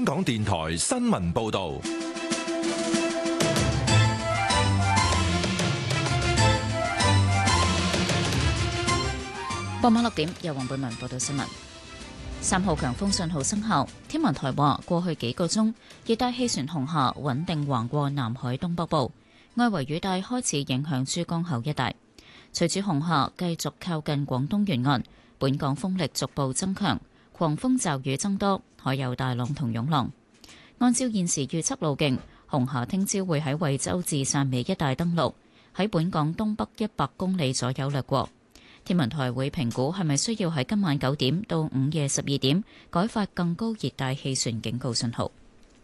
香港電台新聞報道。 傍晚6點，由黃貝文報道新聞。3號強風信號生效，天文台話過去幾個鐘，熱帶氣旋紅霞穩定橫過南海東北部，外圍雨帶開始影響珠江口一帶。隨住紅霞繼續靠近廣東沿岸，本港風力逐步增強，狂風驟雨增多，海有大浪同湧浪。按照現時預測路徑，紅霞聽朝會喺惠州至汕尾一帶登陸，喺本港東北100公里左右掠過。天文台會評估係咪需要喺今晚9點到午夜12點改發更高熱帶氣旋警告信號。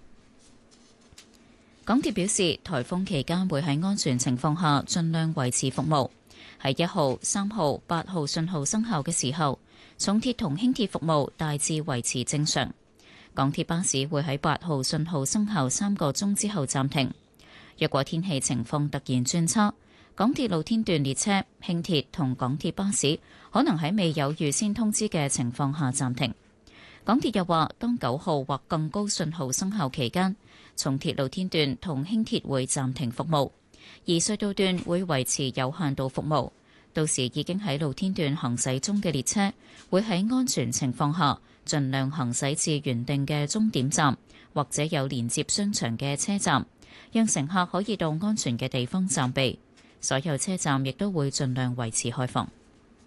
港鐵表示，颱風期間會喺安全情況下盡量維持服務。喺1號、3號、8號信號生效嘅時候，重鐵同輕鐵服務大致維持正常。港鐵巴士會喺8號信號生效3個鐘之後暫停。若果天氣情況突然轉差，港鐵露天段列車、輕鐵同港鐵巴士可能喺未有預先通知嘅情況下暫停。港鐵又話，當9號或更高信號生效期間，重鐵露天段同輕鐵會暫停服務，而隧道段會維持有限度服務。到時已經喺露天段行駛中嘅列車，會喺安全情況下盡量行駛至原定嘅終點站，或者有連接商場嘅車站，讓乘客可以到安全嘅地方暫避。所有車站亦都會盡量維持開放。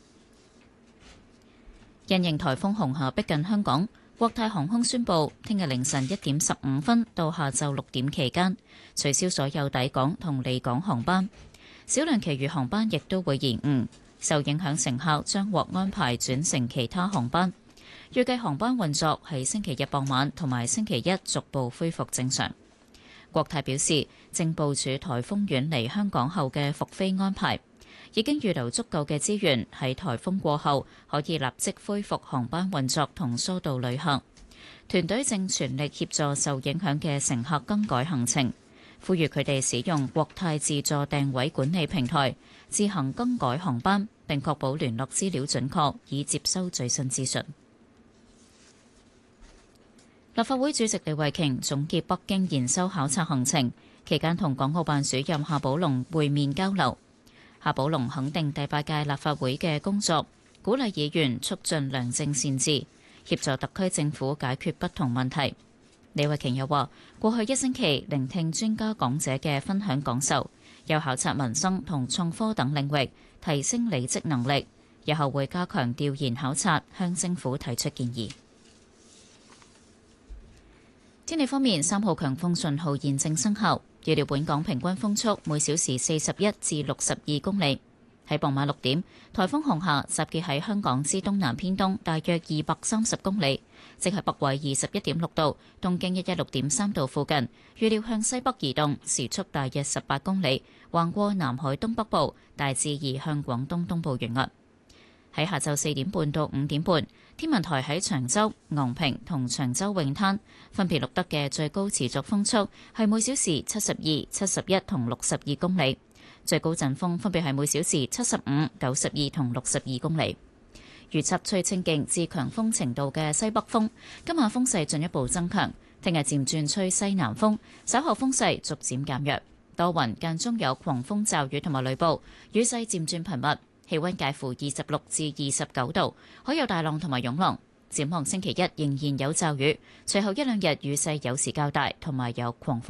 因應颱風紅霞逼近香港，國泰航空宣布，聽日凌晨1點15分到下晝6點期間，取消所有抵港同離港航班，少量其餘航班亦都會延誤。受影響乘客將獲安排轉乘其他航班。預計航班運作喺星期日傍晚同埋星期一逐步恢復正常。國泰表示，正部署颱風遠離香港後嘅復飛安排，已經預留足夠嘅資源喺颱風過後可以立即恢復航班運作同疏導旅客。團隊正全力協助受影響嘅乘客更改行程，呼籲佢哋使用國泰自助訂位管理平台自行更改航班，並確保聯絡資料準確，以接收最新資訊。立法會主席李慧瓊總結北京研修考察行程期間，同港澳辦主任夏寶龍會面交流。夏寶龍肯定第8屆立法會嘅工作，鼓勵議員促進良政善治，協助特區政府解決不同問題。李慧瓊又話，過去1星期聆聽專家講者嘅分享講授，有考察民生同創科等領域，提升履職能力。日後會加強調研考察，向政府提出建議。天氣方面，3號強風信號現正生效，預料本港平均風速每小時41至62公里。喺傍晚6點，颱風紅霞集結喺香港之東南偏東大約230公里，即係北緯21.6度、東經116.3度附近。預料向西北移動，時速大約18公里，橫過南海東北部，大致移向廣東東部沿岸。喺下晝4點半到5點半，天文台喺長洲、昂坪同長洲泳灘分別錄得嘅最高持續風速係每小時72、71同62公里，最高陣風分別係每小時75、92同62公里。預測吹清勁至強風程度嘅西北風，今晚風勢進一步增強，聽日漸轉吹西南風，稍後風勢逐漸減弱，多雲間中有狂風驟雨同埋雷暴，雨勢漸轉頻密。氣溫介乎26至29度，海有大浪同埋湧浪。展望星期一仍然有驟雨，隨後1、2日雨勢有時較大，同埋有狂風。